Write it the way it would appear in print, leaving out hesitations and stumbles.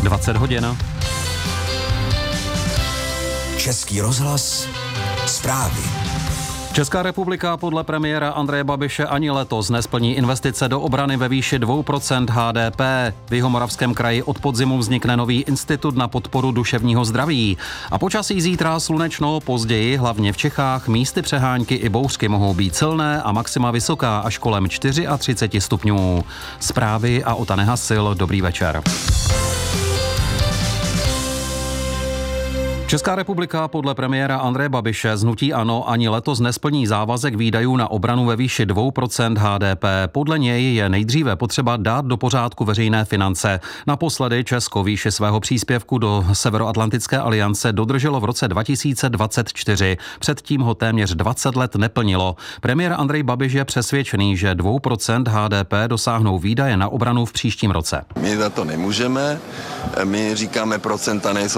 20 hodin. Český rozhlas, zprávy. Česká republika podle premiéra Andreje Babiše ani letos nesplní investice do obrany ve výši 2% HDP. V Jihomoravském kraji od podzimu vznikne nový institut na podporu duševního zdraví. A počasí zítra slunečno, později, hlavně v Čechách, místy přehánky i bouřky mohou být silné a maxima vysoká až kolem 34 stupňů. Zprávy a Ota Nehasil, dobrý večer. Česká republika podle premiéra Andreje Babiše z hnutí ANO ani letos nesplní závazek výdajů na obranu ve výši 2% HDP. Podle něj je nejdříve potřeba dát do pořádku veřejné finance. Naposledy Česko výši svého příspěvku do Severoatlantické aliance dodrželo v roce 2024. Předtím ho téměř 20 let neplnilo. Premiér Andrej Babiš je přesvědčený, že 2% HDP dosáhnou výdaje na obranu v příštím roce. My za to nemůžeme. My říkáme, procenta nejsou